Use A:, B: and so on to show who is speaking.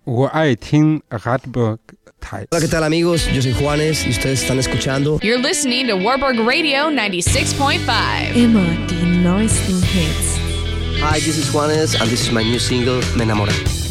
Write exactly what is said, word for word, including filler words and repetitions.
A: 我爱听 Wartburg 台。
B: Hola, ¿qué tal amigos? Yo soy Juanes y ustedes están escuchando.
C: You're listening to Warburg Radio ninety-six point five.
D: Immer die neuesten Hits.
B: Hi, this is Juanes and this is my new single, Me Enamora.